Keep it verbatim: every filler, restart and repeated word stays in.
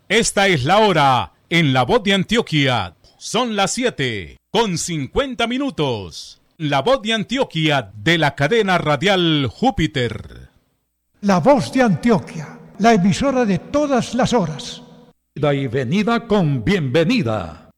Esta es la hora en La Voz de Antioquia. Son las siete con cincuenta minutos. La Voz de Antioquia de la cadena radial Júpiter. La Voz de Antioquia, la emisora de todas las horas. Y venida con bienvenida.